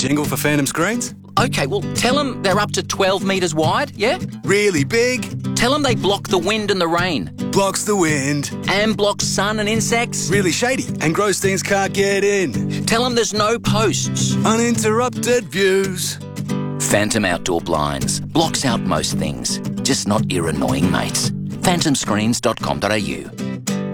jingle for Phantom Screens? Okay, well, tell them they're up to 12 metres wide, yeah? Really big? Tell them they block the wind and the rain. Blocks the wind. And block sun and insects. Really shady, and Grossteins can't get in. Tell them there's no posts. Uninterrupted views. Phantom Outdoor Blinds. Blocks out most things, just not your annoying mates. phantomscreens.com.au.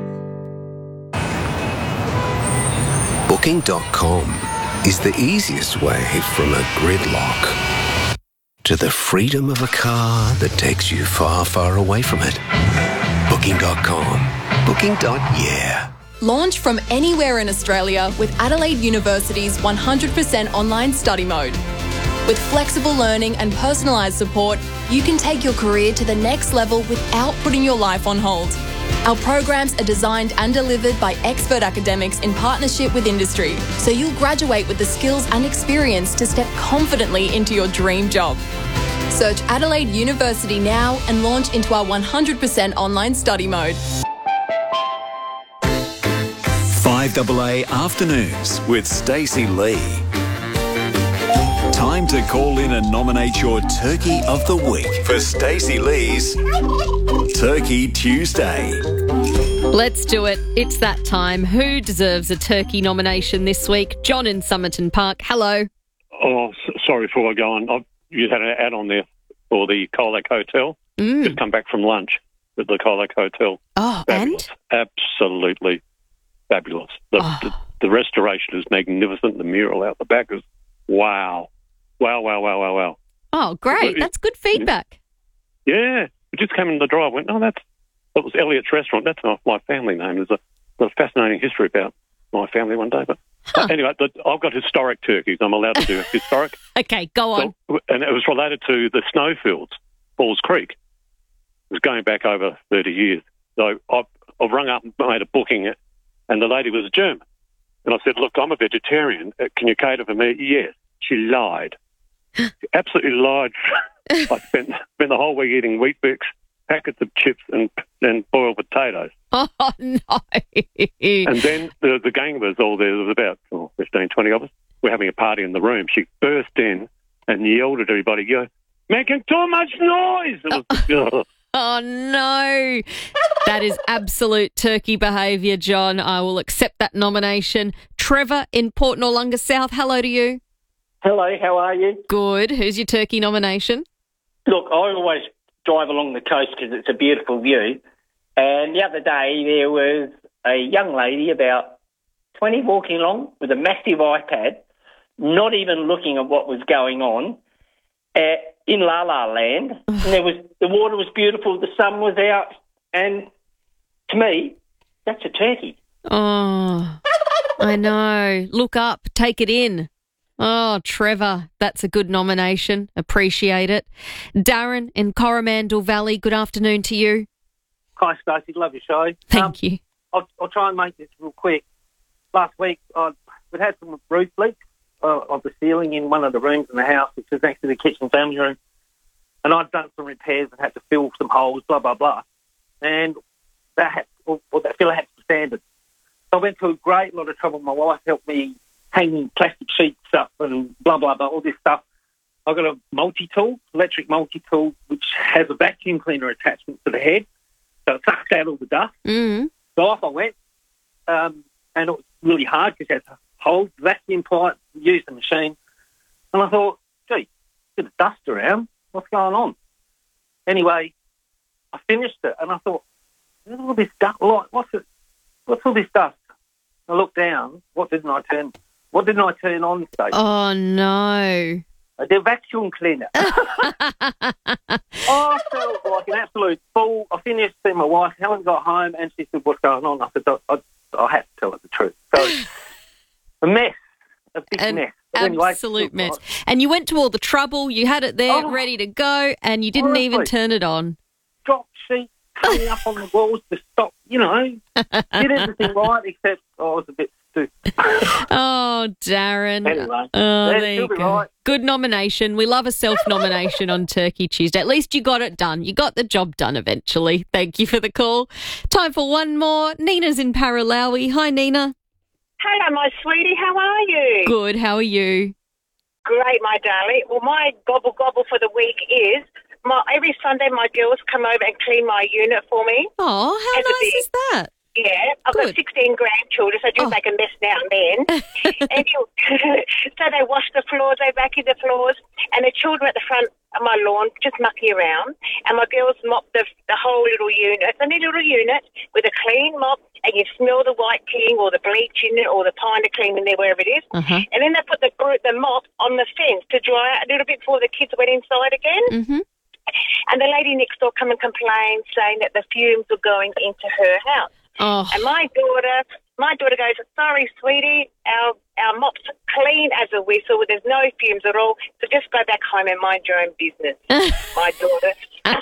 Booking.com is the easiest way from a gridlock to the freedom of a car that takes you far, far away from it. Booking.com. Booking.yeah. Launch from anywhere in Australia with Adelaide University's 100% online study mode. With flexible learning and personalised support, you can take your career to the next level without putting your life on hold. Our programs are designed and delivered by expert academics in partnership with industry, so you'll graduate with the skills and experience to step confidently into your dream job. Search Adelaide University now and launch into our 100% online study mode. 5AA Afternoons with Stacey Lee. Time to call in and nominate your Turkey of the Week for Stacey Lee's Turkey Tuesday. Let's do it. It's that time. Who deserves a turkey nomination this week? John in Somerton Park. Hello. Oh, sorry before I go on. You had an ad on there for the Colac Hotel. Just come back from lunch at the Colac Hotel. Oh, fabulous. and? Absolutely fabulous. The restoration is magnificent. The mural out the back is wow. Wow. Oh, great. That's good feedback. Yeah. We just came in the drive and went, that was Elliot's Restaurant. That's my family name. There's a fascinating history about my family one day. But anyway, I've got historic turkeys. I'm allowed to do historic. Okay, go on. And it was related to the snowfields, Falls Creek. It was going back over 30 years. So I've rung up and made a booking, and the lady was a German. And I said, look, I'm a vegetarian. Can you cater for me? Yes. She lied. She absolutely lied. I spent the whole week eating Weet-Bix, packets of chips and boiled potatoes. Oh, no. And then the gang was all there. There was about 15, 20 of us. We're having a party in the room. She burst in and yelled at everybody, "You're making too much noise!" Oh, no. That is absolute turkey behaviour, John. I will accept that nomination. Trevor in Port Noarlunga South, hello to you. Hello, how are you? Good. Who's your turkey nomination? Look, I always drive along the coast because it's a beautiful view. And the other day there was a young lady, about 20, walking along with a massive iPad, not even looking at what was going on, in La La Land. And the water was beautiful, the sun was out, and to me, that's a turkey. Oh, I know. Look up, take it in. Oh, Trevor, that's a good nomination. Appreciate it. Darren in Coromandel Valley, good afternoon to you. Hi, Stacey. Love your show. Thank you. I'll try and make this real quick. Last week, we'd had some roof leaks of the ceiling in one of the rooms in the house, which is next to the kitchen family room. And I'd done some repairs and had to fill some holes, blah, blah, blah. And that filler had to be sanded. So I went to a great lot of trouble. My wife helped me hanging plastic sheets up and blah, blah, blah, all this stuff. I've got a multi-tool, electric multi-tool, which has a vacuum cleaner attachment to the head. So it sucks out all the dust. Mm-hmm. So off I went. And it was really hard because it had to hold the vacuum pipe, use the machine. And I thought, gee, bit of dust around. What's going on? Anyway, I finished it and I thought, what's all this dust? What's all this dust? I looked down. What didn't I turn on, Stacey? Oh, no. The vacuum cleaner. I felt like an absolute fool. I finished, and my wife, Helen, got home, and she said, what's going on? I said, I had to tell her the truth. So, a mess, a big mess. But anyway, absolute mess. And you went to all the trouble, you had it there ready to go, and you didn't even turn it on. Drop sheets coming up on the walls to stop, did everything right, except I was a bit stupid. Oh, Darren. Anyway, there you go. Right. Good nomination. We love a self-nomination on Turkey Tuesday. At least you got it done. You got the job done eventually. Thank you for the call. Time for one more. Nina's in Paralowie. Hi, Nina. Hello, my sweetie. How are you? Good. How are you? great, my darling. Well, my gobble for the week is every Sunday my girls come over and clean my unit for me. Oh, how nice is that? Yeah, I've got 16 grandchildren, so I do make a mess now and then. So they wash the floors, they vacuum the floors, and the children at the front of my lawn just mucking around, and my girls mop the whole little unit. It's a little unit with a clean mop, and you smell the white clean or the bleach in it or the pine of clean in there, wherever it is. Uh-huh. And then they put the mop on the fence to dry out a little bit before the kids went inside again. Mm-hmm. And the lady next door come and complain, saying that the fumes were going into her house. Oh. And my daughter goes, sorry, sweetie, our mop's clean as a whistle. There's no fumes at all. So just go back home and mind your own business, my daughter.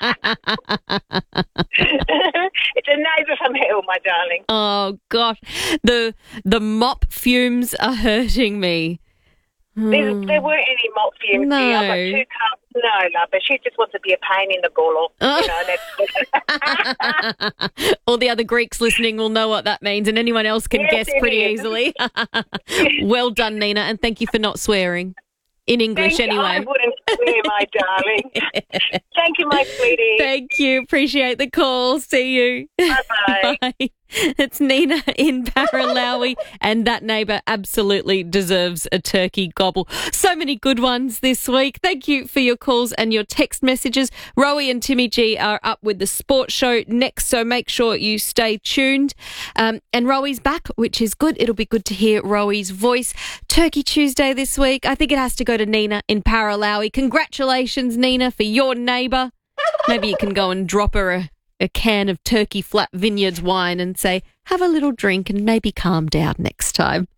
It's a neighbour from hell, my darling. Oh, gosh. The mop fumes are hurting me. There weren't any mop fumes. No. I've got 2 cups. No, love, but she just wants to be a pain in the gullo. That's All the other Greeks listening will know what that means, and anyone else can guess pretty easily. Well done, Nina, and thank you for not swearing. In English, anyway. I wouldn't swear, my darling. Thank you, my sweetie. Thank you. Appreciate the call. See you. Bye-bye. Bye. It's Nina in Paralawi, and that neighbour absolutely deserves a turkey gobble. So many good ones this week. Thank you for your calls and your text messages. Rowie and Timmy G are up with the sports show next, so make sure you stay tuned. And Rowie's back, which is good. It'll be good to hear Rowie's voice. Turkey Tuesday this week. I think it has to go to Nina in Paralawi. Congratulations, Nina, for your neighbour. Maybe you can go and drop her a can of Turkey Flat Vineyards wine and say, have a little drink and maybe calm down next time.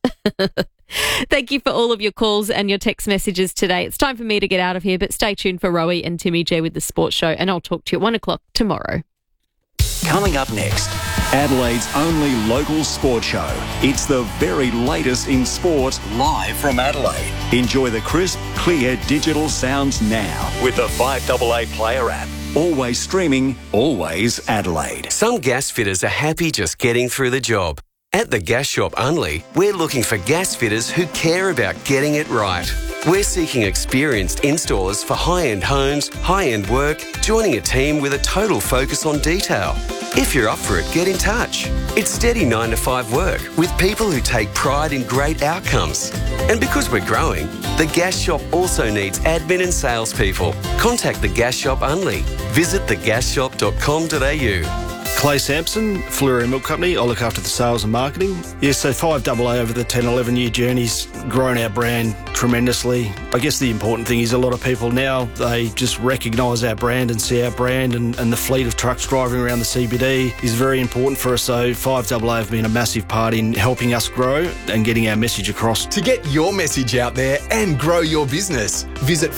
Thank you for all of your calls and your text messages today. It's time for me to get out of here, but stay tuned for Rowie and Timmy J with the sports show, and I'll talk to you at 1 o'clock tomorrow. Coming up next, Adelaide's only local sports show. It's the very latest in sport, live from Adelaide. Enjoy the crisp, clear digital sounds now with the 5AA Player app. Always streaming, always Adelaide. Some gas fitters are happy just getting through the job. At the Gas Shop Unley, we're looking for gas fitters who care about getting it right. We're seeking experienced installers for high-end homes, high-end work, joining a team with a total focus on detail. If you're up for it, get in touch. It's steady 9 to 5 work with people who take pride in great outcomes. And because we're growing, the Gas Shop also needs admin and salespeople. Contact the Gas Shop Unley. Visit thegasshop.com.au. Clay Sampson, Fleury Milk Company. I look after the sales and marketing. Yeah, so 5AA over the 10, 11-year journey's grown our brand tremendously. I guess the important thing is a lot of people now, they just recognise our brand and see our brand, and the fleet of trucks driving around the CBD is very important for us. So 5AA have been a massive part in helping us grow and getting our message across. To get your message out there and grow your business, visit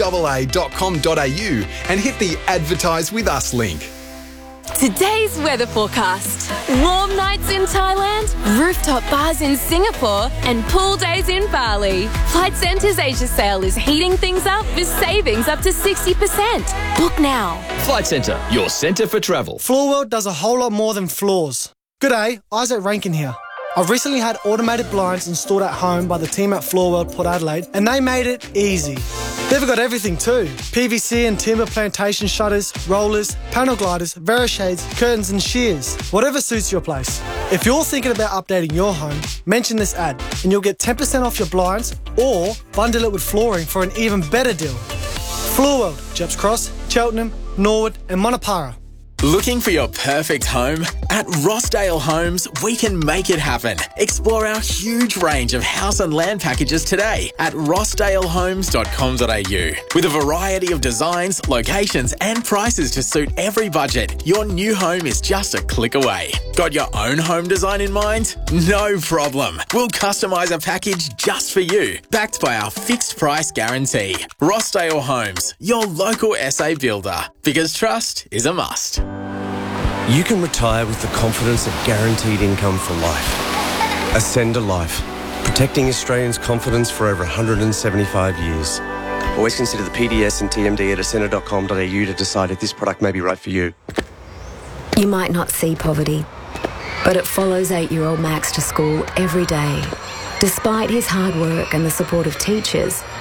5AA.com.au and hit the Advertise With Us link. Today's weather forecast. Warm nights in Thailand, rooftop bars in Singapore, and pool days in Bali. Flight Centre's Asia sale is heating things up with savings up to 60%. Book now. Flight Centre, your centre for travel. Floor World does a whole lot more than floors. G'day, Isaac Rankin here. I've recently had automated blinds installed at home by the team at Floor World Port Adelaide, and they made it easy. They've got everything too. PVC and timber plantation shutters, rollers, panel gliders, Verishades, curtains and shears. Whatever suits your place. If you're thinking about updating your home, mention this ad and you'll get 10% off your blinds or bundle it with flooring for an even better deal. Floor World, Jeps Cross, Cheltenham, Norwood and Monopara. Looking for your perfect home? At Rossdale Homes, we can make it happen. Explore our huge range of house and land packages today at rossdalehomes.com.au. With a variety of designs, locations and prices to suit every budget, your new home is just a click away. Got your own home design in mind? No problem. We'll customise a package just for you, backed by our fixed price guarantee. Rossdale Homes, your local SA builder, because trust is a must. You can retire with the confidence of guaranteed income for life. Ascender Life, protecting Australians' confidence for over 175 years. Always consider the PDS and TMD at ascender.com.au to decide if this product may be right for you. You might not see poverty, but it follows 8-year-old Max to school every day. Despite his hard work and the support of teachers,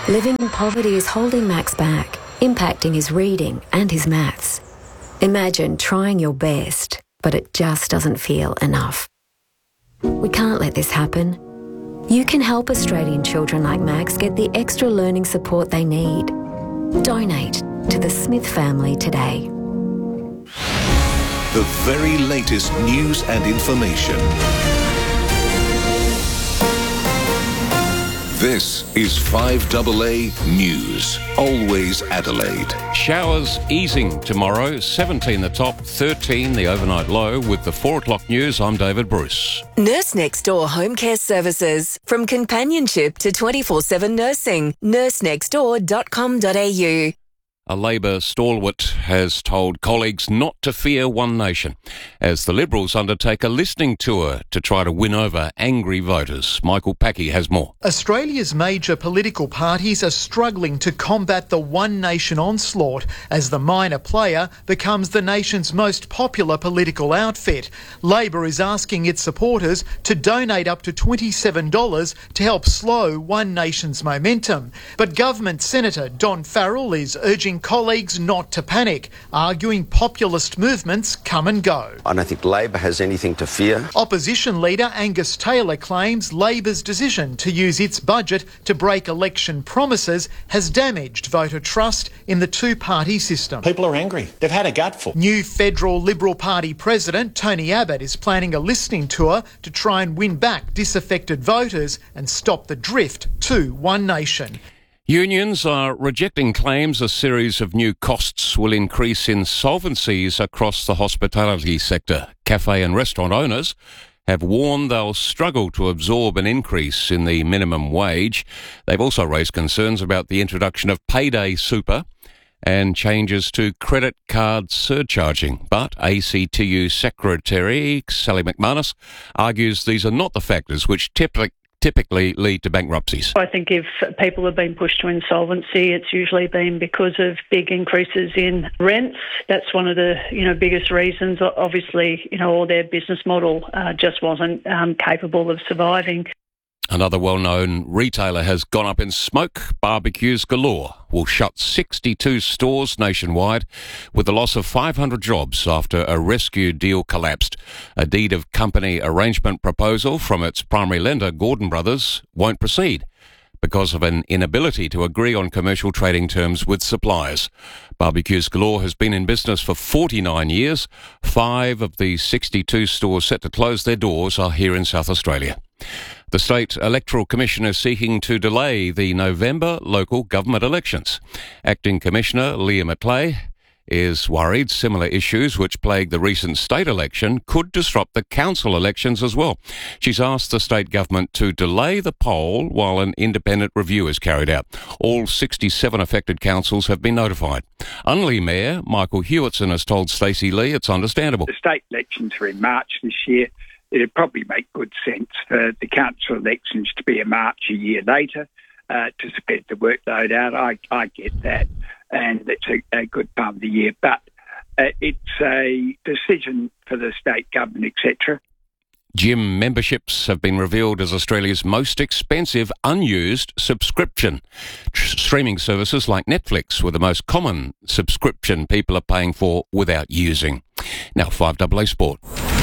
Living in poverty is holding Max back, impacting his reading and his maths. Imagine trying your best, but it just doesn't feel enough. We can't let this happen. You can help Australian children like Max get the extra learning support they need. Donate to the Smith family today. The very latest news and information. This is 5AA News. Always Adelaide. Showers easing tomorrow. 17 the top, 13 the overnight low. With the 4 o'clock news, I'm David Bruce. Nurse Next Door Home Care Services. From companionship to 24/7 nursing. nursenextdoor.com.au. A Labor stalwart has told colleagues not to fear One Nation as the Liberals undertake a listening tour to try to win over angry voters. Michael Packey has more. Australia's major political parties are struggling to combat the One Nation onslaught as the minor player becomes the nation's most popular political outfit. Labor is asking its supporters to donate up to $27 to help slow One Nation's momentum. But Government Senator Don Farrell is urging colleagues not to panic, arguing populist movements come and go. I don't think Labor has anything to fear. Opposition leader Angus Taylor claims Labor's decision to use its budget to break election promises has damaged voter trust in the two-party system. People are angry. They've had a gutful. New federal Liberal Party President Tony Abbott is planning a listening tour to try and win back disaffected voters and stop the drift to One Nation. Unions are rejecting claims a series of new costs will increase insolvencies across the hospitality sector. Cafe and restaurant owners have warned they'll struggle to absorb an increase in the minimum wage. They've also raised concerns about the introduction of payday super and changes to credit card surcharging. But ACTU Secretary Sally McManus argues these are not the factors which typically lead to bankruptcies. I think if people have been pushed to insolvency, it's usually been because of big increases in rents. That's one of the biggest reasons. Obviously, or their business model just wasn't capable of surviving. Another well-known retailer has gone up in smoke. Barbecues Galore will shut 62 stores nationwide with the loss of 500 jobs after a rescue deal collapsed. A deed of company arrangement proposal from its primary lender, Gordon Brothers, won't proceed because of an inability to agree on commercial trading terms with suppliers. Barbecues Galore has been in business for 49 years. 5 of the 62 stores set to close their doors are here in South Australia. The State Electoral Commission is seeking to delay the November local government elections. Acting Commissioner Leah McClay is worried similar issues which plagued the recent state election could disrupt the council elections as well. She's asked the state government to delay the poll while an independent review is carried out. All 67 affected councils have been notified. Unley Mayor Michael Hewitson has told Stacey Lee it's understandable. The state elections are in March this year. It'd probably make good sense for the council elections to be in March a year later to spread the workload out. I get that, and it's a good part of the year. But it's a decision for the state government, etc. Gym memberships have been revealed as Australia's most expensive unused subscription. Streaming services like Netflix were the most common subscription people are paying for without using. Now 5AA Sport.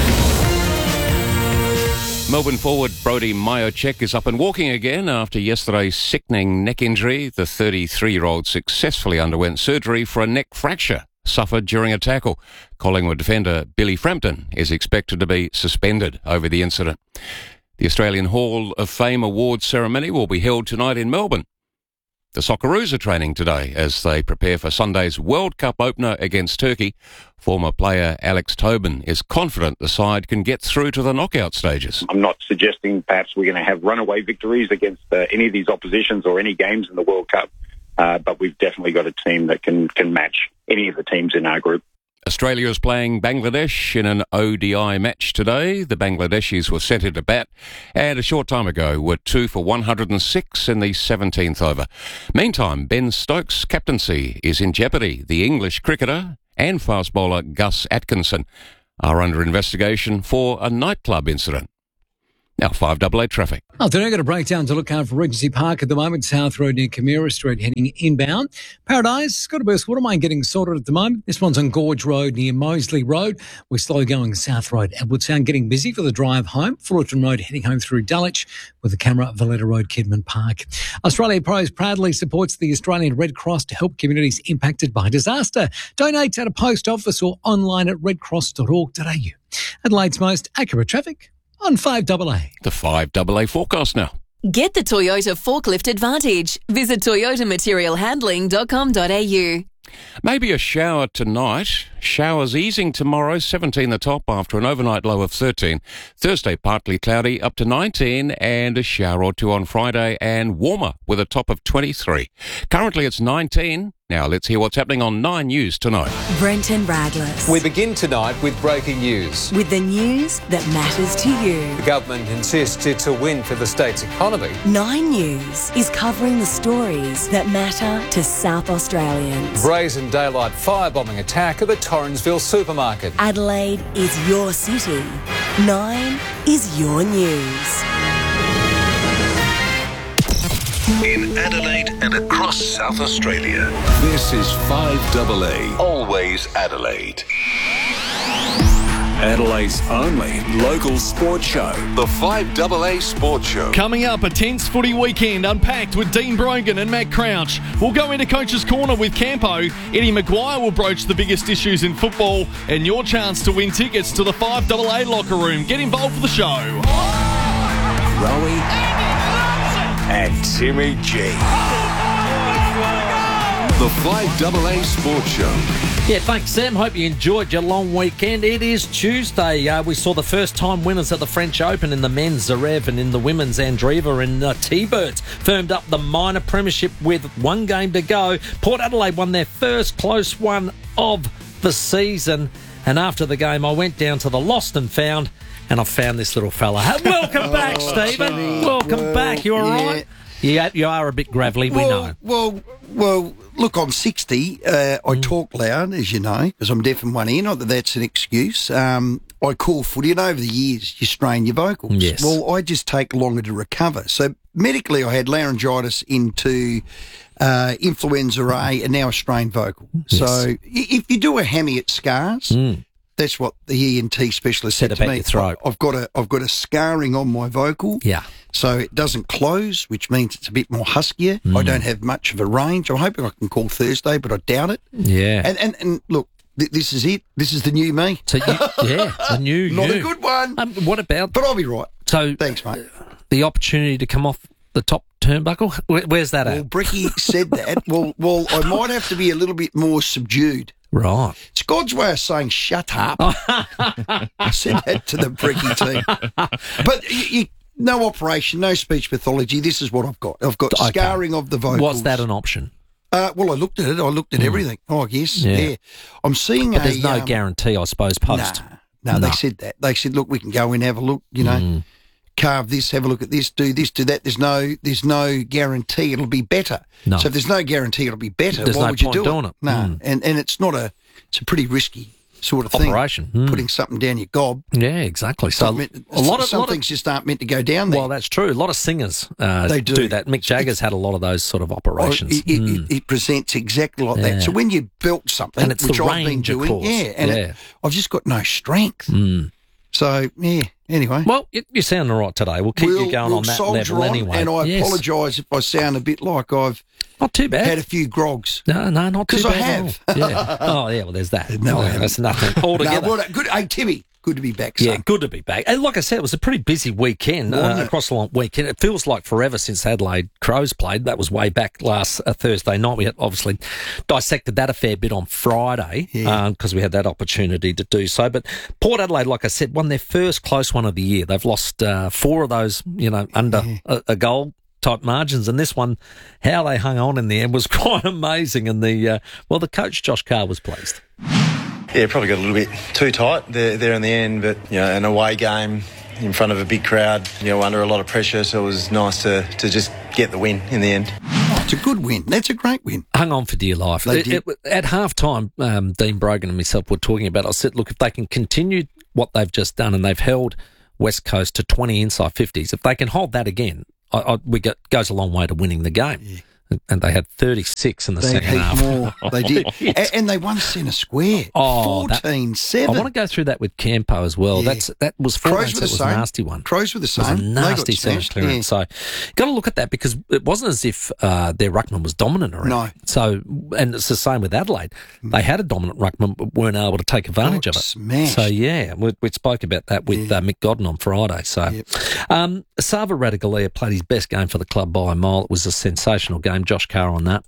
Melbourne forward Brody Majocek is up and walking again after yesterday's sickening neck injury. The 33-year-old successfully underwent surgery for a neck fracture suffered during a tackle. Collingwood defender Billy Frampton is expected to be suspended over the incident. The Australian Hall of Fame awards ceremony will be held tonight in Melbourne. The Socceroos are training today as they prepare for Sunday's World Cup opener against Turkey. Former player Alex Tobin is confident the side can get through to the knockout stages. I'm not suggesting perhaps we're going to have runaway victories against any of these oppositions or any games in the World Cup, but we've definitely got a team that can match any of the teams in our group. Australia is playing Bangladesh in an ODI match today. The Bangladeshis were sent into bat and a short time ago were 2 for 106 in the 17th over. Meantime, Ben Stokes' captaincy is in jeopardy. The English cricketer and fast bowler Gus Atkinson are under investigation for a nightclub incident. Now 5AA traffic. Afternoon, got a breakdown to look out for Regency Park at the moment. South Road near Camira Street heading inbound. Paradise, got a burst water main getting sorted at the moment. This one's on Gorge Road near Moseley Road. We're slow going South Road. Edward Sound getting busy for the drive home. Fullerton Road heading home through Dulwich with the camera Valletta Road, Kidman Park. Australia Post proudly supports the Australian Red Cross to help communities impacted by disaster. Donate at a post office or online at redcross.org.au. Adelaide's most accurate traffic on 5AA. The 5AA forecast now. Get the Toyota Forklift Advantage. Visit toyotamaterialhandling.com.au. Maybe a shower tonight. Showers easing tomorrow, 17 the top after an overnight low of 13. Thursday, partly cloudy, up to 19, and a shower or two on Friday, and warmer with a top of 23. Currently, it's 19. Now, let's hear what's happening on 9 News tonight. Brenton Radless. We begin tonight with breaking news. With the news that matters to you. The government insists it's a win for the state's economy. 9 News is covering the stories that matter to South Australians. Brazen daylight firebombing attack at the Torrensville supermarket. Adelaide is your city. 9 is your news. In Adelaide and across South Australia, this is 5AA, always Adelaide. Adelaide's only local sports show. The 5AA Sports Show. Coming up, a tense footy weekend unpacked with Dean Brogan and Matt Crouch. We'll go into Coach's Corner with Campo. Eddie Maguire will broach the biggest issues in football, and your chance to win tickets to the 5AA locker room. Get involved for the show. Rowie and Timmy G. The 5AA Sports Show. Yeah, thanks, Sam. Hope you enjoyed your long weekend. It is Tuesday. We saw the first-time winners at the French Open in the men's Zverev and in the women's Andreeva, and T-Birds firmed up the minor premiership with one game to go. Port Adelaide won their first close one of the season, and after the game I went down to the Lost and Found, and I found this little fella. Welcome back, Stephen. Welcome back. You all right? Yeah, you are a bit gravelly, we know. Well, look, I'm 60. I talk loud, as you know, because I'm deaf in one ear. Not that that's an excuse. I call footy, and over the years, you strain your vocals. Yes. Well, I just take longer to recover. So medically, I had laryngitis into influenza A and now a strained vocal. Yes. So if you do a hammy, it scars. That's what the ENT specialist said to me. Your throat. I've got a scarring on my vocal. Yeah. So it doesn't close, which means it's a bit more huskier. I don't have much of a range. I'm hoping I can call Thursday, but I doubt it. Yeah. And look, this is it. This is the new me. So the new Not you. a good one. What about? But I'll be right. So thanks, mate. The opportunity to come off the top turnbuckle. Where's that at? Well, Bricky said that. Well, I might have to be a little bit more subdued. Right. It's God's way of saying shut up. I said that to the Bricky team. But no operation, no speech pathology. This is what I've got. I've got scarring of the vocals. Was that an option? Well, I looked at it. I looked at everything. Oh, yes. Yeah. I'm seeing but there's no guarantee, I suppose, post. No, they said that. They said, look, we can go in, have a look, carve this, have a look at this, do that. There's no guarantee it'll be better. No. So if there's no guarantee it'll be better, there's why no would you point do doing it? No. And it's not it's a pretty risky sort of thing. Operation. Putting something down your gob. Yeah, exactly. So some things just aren't meant to go down there. Well, that's true. A lot of singers they do that. Mick Jagger's had a lot of those sort of operations. It presents exactly like that. So when you built something, and it's which the I've been range, doing, of course. I've just got no strength. So, anyway. Well, you sound all right today. We'll keep you going on that level anyway. And I apologise if I sound a bit like I've not too bad. Had a few grogs. No, not too bad. Because I have. Yeah. Oh, yeah, well, there's that. No, that's nothing altogether. No, good. Hey, Timmy, good to be back, son. Yeah, good to be back. And like I said, it was a pretty busy weekend, across the long weekend. It feels like forever since Adelaide Crows played. That was way back last Thursday night. We had obviously dissected that a fair bit on Friday because we had that opportunity to do so. But Port Adelaide, like I said, won their first close one of the year. They've lost 4 of those, under a goal type margins, and this one, how they hung on in the end was quite amazing. And the coach Josh Carr was pleased. Yeah, probably got a little bit too tight there in the end, but an away game in front of a big crowd, under a lot of pressure, so it was nice to just get the win in the end. Oh, it's a good win. That's a great win. Hung on for dear life. At half-time, Dean Brogan and myself were talking about, I said, look, if they can continue what they've just done, and they've held West Coast to 20 inside 50s. If they can hold that again, goes a long way to winning the game. Yeah. And they had 36 in the second half. More. They did. And they won centre square. 14-7. I want to go through that with Campo as well. Yeah. That was Crows with the same. A nasty one. Crows with the same. It was a nasty centre clearance. Yeah. So got to look at that because it wasn't as if their ruckman was dominant already. No. So, and it's the same with Adelaide. They had a dominant ruckman but weren't able to take advantage of it. Smashed. So, yeah, we spoke about that with Mick Godden on Friday. So, Sava Ratugolea played his best game for the club by a mile. It was a sensational game. Josh Carr on that.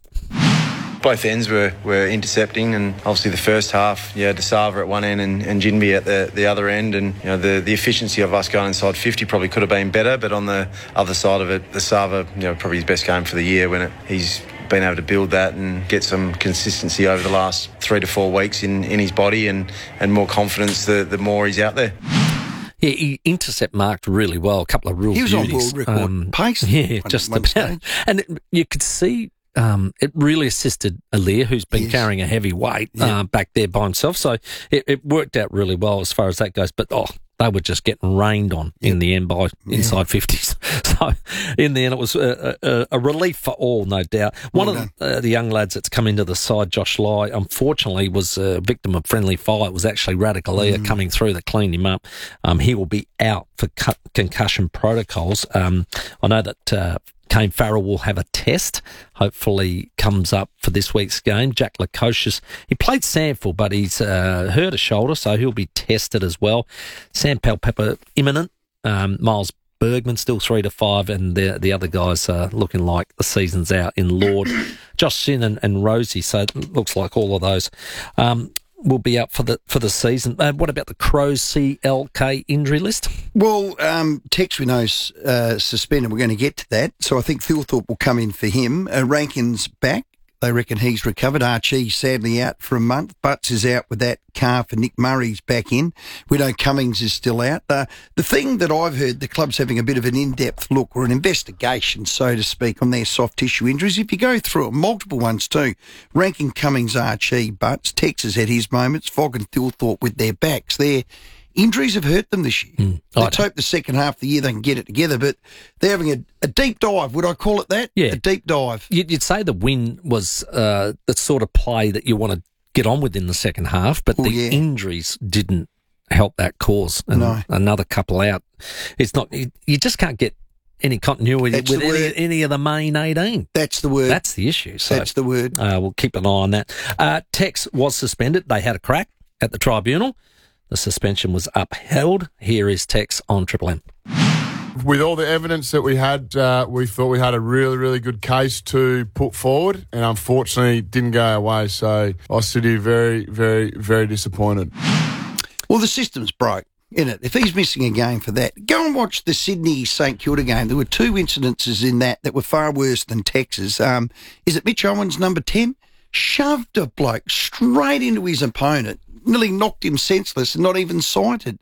Both ends were intercepting, and obviously the first half, DeSava at one end and Jinby at the other end, and the efficiency of us going inside 50 probably could have been better, but on the other side of it, DeSava, probably his best game for the year when he's been able to build that and get some consistency over the last 3 to 4 weeks in his body and more confidence the more he's out there. Yeah, he intercept marked really well. A couple of real beauties. He was on world record pace. Yeah, just about. And you could see it really assisted Alir, who's been carrying a heavy weight back there by himself. So it worked out really well as far as that goes. But, they were just getting rained on in the end by inside 50s. So in the end, it was a relief for all, no doubt. One of the young lads that's come into the side, Josh Lai, unfortunately was a victim of friendly fire. It was actually Ratugolea coming through that cleaned him up. He will be out for concussion protocols. I know that Kane Farrell will have a test, hopefully comes up for this week's game. Jack Lukosius, he played Sandford, but he's hurt a shoulder, so he'll be tested as well. Sam Palpepper imminent. Miles Bergman still 3 to 5, and the other guys are looking like the season's out in Lord. Josh Sin and Rosie, so it looks like all of those will be out for the season. What about the Crows CLK injury list? Well, Tex we know's suspended. We're going to get to that. So I think Thilthorpe will come in for him. Rankin's back. They reckon he's recovered. Archie sadly out for a month. Butts is out with that calf, and Nick Murray's back in. We know Cummings is still out. The thing that I've heard, the club's having a bit of an in-depth look or an investigation, so to speak, on their soft tissue injuries. If you go through it, multiple ones too. Rankin, Cummings, Archie, Butts. Tex has had his moments. Fogg and Thilthorpe with their backs. Their injuries have hurt them this year. Let's hope the second half of the year they can get it together, but they're having a deep dive. Would I call it that? Yeah. A deep dive. You'd say the win was the sort of play that you want to get on with in the second half, but injuries didn't help that cause. And another couple out. It's not. You just can't get any continuity with any of the main 18. That's the word. That's the issue. So, that's the word. We'll keep an eye on that. Tex was suspended. They had a crack at the tribunal. The suspension was upheld. Here is Tex on Triple M. With all the evidence that we had, we thought we had a really, really good case to put forward, and unfortunately it didn't go our way. So I sit here very, very, very disappointed. Well, the system's broke, isn't it? If he's missing a game for that, go and watch the Sydney-St Kilda game. There were 2 incidences in that were far worse than Tex's. Is it Mitch Owens, number 10? Shoved a bloke straight into his opponent. Nearly knocked him senseless and not even sighted.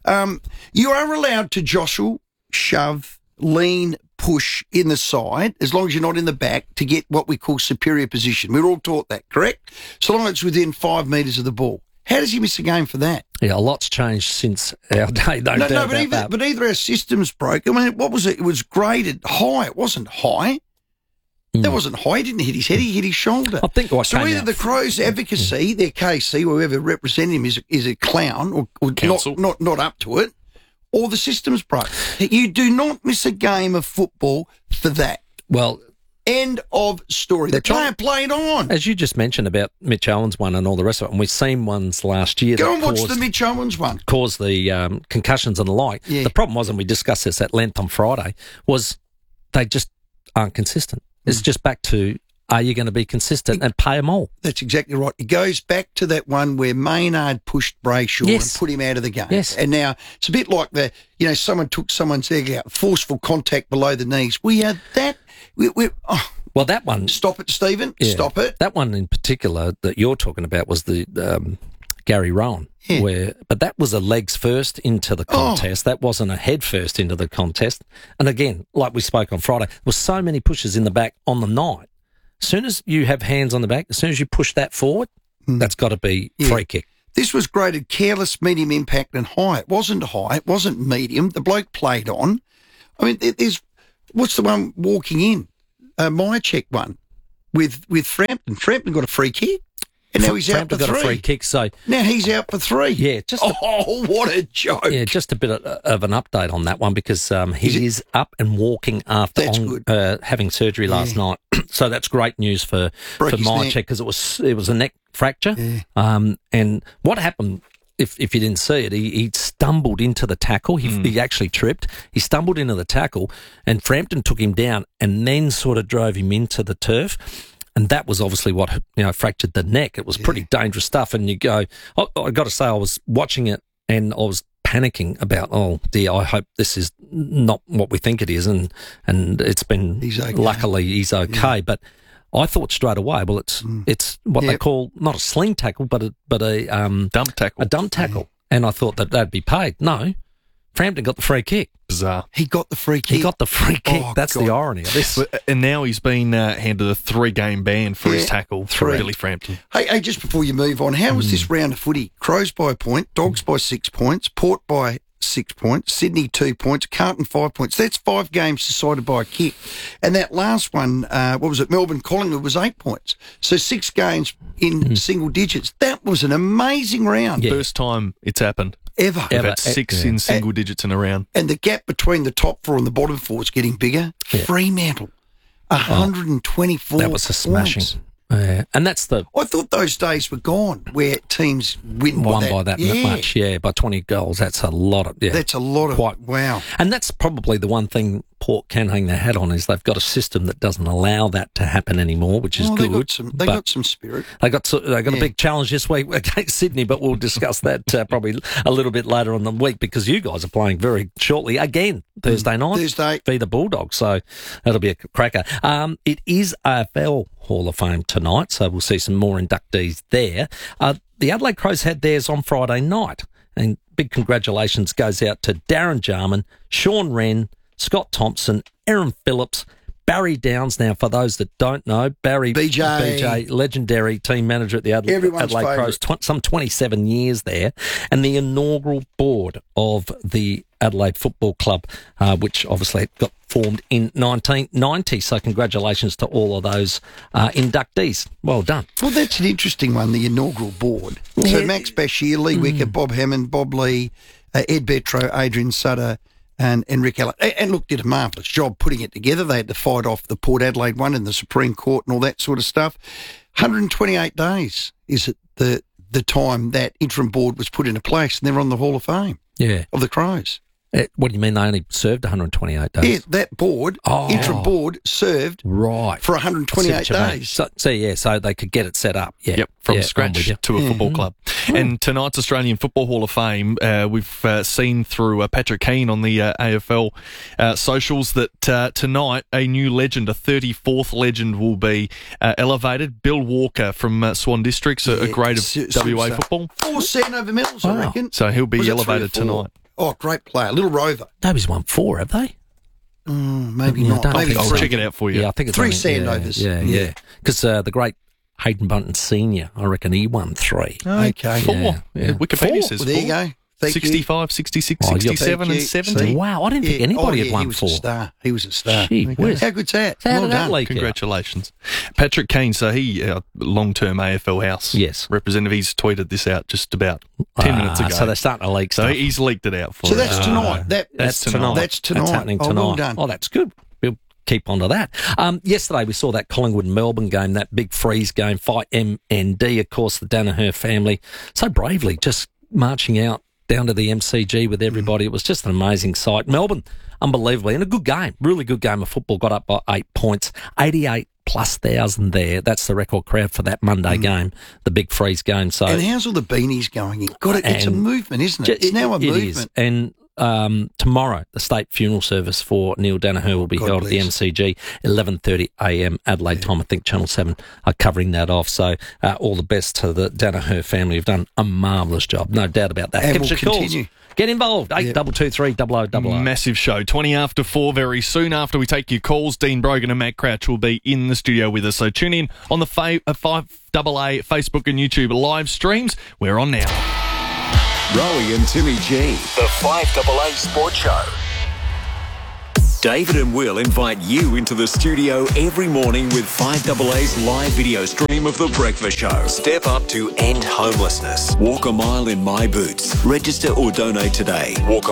You are allowed to jostle, shove, lean, push in the side, as long as you're not in the back, to get what we call superior position. We're all taught that, correct? So long as it's within 5 metres of the ball. How does he miss a game for that? Yeah, a lot's changed since our day. But either our system's broke. I mean, what was it? It was graded high. It wasn't high. That wasn't high. He didn't hit his head. He hit his shoulder. I think so. Either the Crows' advocacy, their KC, whoever representing him, is a clown or not up to it, or the system's broke. You do not miss a game of football for that. Well, end of story. The player played on. As you just mentioned about Mitch Owens one and all the rest of it, and we've seen ones last year. Go and watch the Mitch Owens one. Caused the concussions and the like. Yeah. The problem was, and we discussed this at length on Friday, was they just aren't consistent. It's just back to, are you going to be consistent and pay them all? That's exactly right. It goes back to that one where Maynard pushed Brayshaw and put him out of the game. Yes. And now it's a bit like someone took someone's egg out, forceful contact below the knees. We had that. Well, that one. Stop it, Stephen. Yeah, stop it. That one in particular that you're talking about was the Gary Rowan. Yeah. But that was a legs first into the contest. That wasn't a head first into the contest. And again, like we spoke on Friday, there were so many pushes in the back on the night. As soon as you have hands on the back, as soon as you push that forward, that's got to be free kick. This was graded careless, medium impact and high. It wasn't high. It wasn't medium. The bloke played on. I mean, there's... What's the one walking in? Myercheck one with Frampton. Frampton got a free kick. And now he's out for got 3. A free kick, so now he's out for 3. Yeah, what a joke! Yeah, just a bit of an update on that one because he is up and walking after having surgery last night. So that's great news for Myercheck because it was a neck fracture. Yeah. And what happened? If you didn't see it, he stumbled into the tackle. He actually tripped. He stumbled into the tackle, and Frampton took him down, and then sort of drove him into the turf. And that was obviously what fractured the neck. It was pretty dangerous stuff. And you go, I got to say, I was watching it and I was panicking about, oh dear, I hope this is not what we think it is. And it's been luckily he's okay. But I thought straight away, well, it's what they call not a sling tackle, but a dump tackle. A dump tackle. And I thought that'd be paid. No. Frampton got the free kick. Bizarre. He got the free kick. He got the free kick. That's the irony of this. And now he's been handed a 3-game ban for his tackle for Billy Frampton. Hey, just before you move on, how was this round of footy? Crows by a point, Dogs by 6 points, Port by 6 points, Sydney 2 points, Carlton 5 points. That's 5 games decided by a kick. And that last one, Melbourne Collingwood was 8 points. So 6 games in single digits. That was an amazing round. Yeah. First time it's happened. Ever. We've had 6 in single digits in a round. And the gap between the top 4 and the bottom 4 is getting bigger. Yeah. Fremantle, 124 That was a smashing. And that's I thought those days were gone where teams won by that much, by 20 goals. That's a lot of, That's a lot of, wow. And that's probably the one thing Port can hang their hat on is they've got a system that doesn't allow that to happen anymore, which is good. They got some spirit. They got a big challenge this week against Sydney, but we'll discuss that probably a little bit later on the week because you guys are playing very shortly again Thursday night. Be the Bulldogs, so that'll be a cracker. It is AFL Hall of Fame tonight, so we'll see some more inductees there. The Adelaide Crows had theirs on Friday night, and big congratulations goes out to Darren Jarman, Sean Wren, Scott Thompson, Aaron Phillips, Barry Downs. Now, for those that don't know, Barry BJ, legendary team manager at the Adelaide Crows, some 27 years there, and the inaugural board of the Adelaide Football Club, which obviously got formed in 1990. So congratulations to all of those inductees. Well done. Well, that's an interesting one, the inaugural board. So Max Bashir, Lee Wicker, Bob Hammond, Bob Lee, Ed Betro, Adrian Sutter, and Rick Allett. And look, did a marvellous job putting it together. They had to fight off the Port Adelaide one in the Supreme Court and all that sort of stuff. 128 days is it the time that interim board was put into place, and they're on the Hall of Fame of the Crows. What do you mean they only served 128 days? Yeah, that board, interim board, served for 128 days. So they could get it set up. Yeah. Yep, from scratch to a football club. And tonight's Australian Football Hall of Fame, we've seen through Patrick Keane on the AFL socials that tonight a new legend, a 34th legend, will be elevated. Bill Walker from Swan Districts, a grade of WA football. 4 Sandover medals, I reckon. So he'll be elevated tonight. Oh, great player. Little Rover. Nobody's won 4, have they? Maybe not. Maybe I'll check it out for you. Yeah, I think it's 3 Sandovers. Yeah. Because the great Hayden Bunton Senior, I reckon he won 3. Okay. 4. Yeah. Wikipedia says 4. Well, there you go. 65, 66, 67 and 70. Wow, I didn't think anybody had won 4. He was a star. Gee whiz. How good's that? Well done. Congratulations. Patrick Keane, so he, long-term AFL House representative, he's tweeted this out just about 10 minutes ago. So they're starting to leak stuff. So he's leaked it out for us. So that's tonight. That's tonight. That's tonight. That's happening tonight. Well done. Oh, that's good. We'll keep on to that. Yesterday we saw that Collingwood-Melbourne game, that big freeze game, fight MND, of course, the Danaher family, so bravely just marching out down to the MCG with everybody. It was just an amazing sight. Melbourne, unbelievably, and a good game, really good game of football, got up by 8 points, 88,000+ there. That's the record crowd for that Monday game, the big freeze game. So, and how's all the beanies going in? It's a movement, isn't it? It's now a movement. Is. And tomorrow, the state funeral service for Neil Danaher will be held at the MCG, 11:30 a.m. Adelaide time. I think Channel 7 are covering that off. So all the best to the Danaher family. You've done a marvellous job, no doubt about that. And we'll continue. Get involved, 8223 0000. Massive show, 20 after 4, very soon after we take your calls. Dean Brogan and Matt Crouch will be in the studio with us. So tune in on the 5AA Facebook and YouTube live streams. We're on now. Rowie and Timmy G. The 5AA Sports Show. David and Will invite you into the studio every morning with 5AA's live video stream of The Breakfast Show. Step up to end homelessness. Walk a mile in my boots. Register or donate today.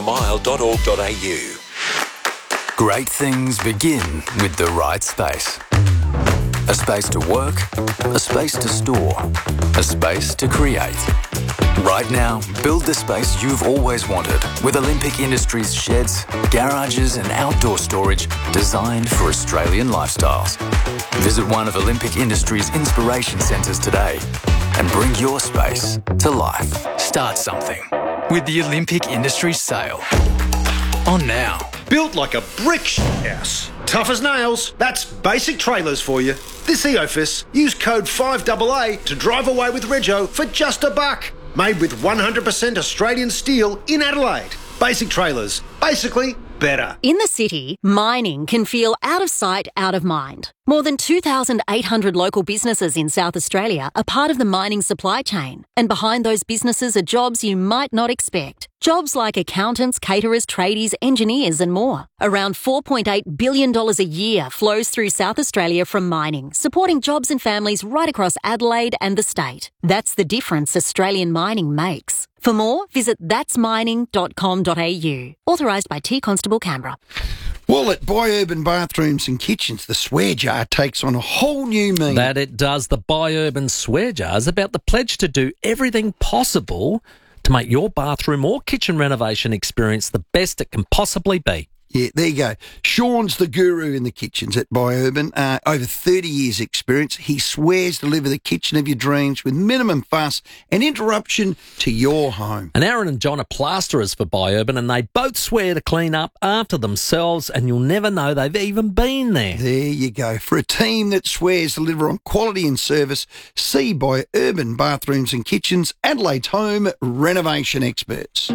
walkamile.org.au. Great things begin with the right space. A space to work, a space to store, a space to create. Right now, build the space you've always wanted with Olympic Industries sheds, garages and outdoor storage designed for Australian lifestyles. Visit one of Olympic Industries' inspiration centres today and bring your space to life. Start something with the Olympic Industries sale. On now. Built like a brick house. Tough as nails. That's Basic Trailers for you. This EOFIS, use code 5AA to drive away with Rego for just $1. Made with 100% Australian steel in Adelaide. Basic Trailers. Basically better. In the city, mining can feel out of sight, out of mind. More than 2,800 local businesses in South Australia are part of the mining supply chain. And behind those businesses are jobs you might not expect. Jobs like accountants, caterers, tradies, engineers and more. Around $4.8 billion a year flows through South Australia from mining, supporting jobs and families right across Adelaide and the state. That's the difference Australian mining makes. For more, visit thatsmining.com.au. Authorised by T Constable Canberra. Well, at Buy Urban Bathrooms and Kitchens, the swear jar takes on a whole new meaning. That it does. The Buy Urban swear jar is about the pledge to do everything possible to make your bathroom or kitchen renovation experience the best it can possibly be. Yeah, there you go. Sean's the guru in the kitchens at Buy Urban. Over 30 years' experience. He swears to deliver the kitchen of your dreams with minimum fuss and interruption to your home. And Aaron and John are plasterers for Buy Urban, and they both swear to clean up after themselves, and you'll never know they've even been there. There you go. For a team that swears to deliver on quality and service, see Buy Urban Bathrooms and Kitchens, Adelaide's home renovation experts.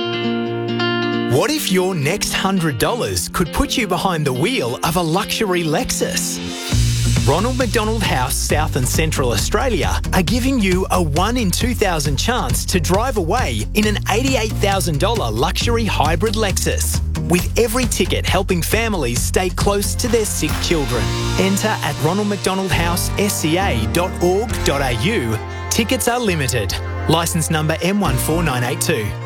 What if your next $100 could put you behind the wheel of a luxury Lexus? Ronald McDonald House, South and Central Australia are giving you a 1 in 2,000 chance to drive away in an $88,000 luxury hybrid Lexus. With every ticket helping families stay close to their sick children. Enter at ronaldmcdonaldhousesca.org.au. Tickets are limited. Licence number M14982.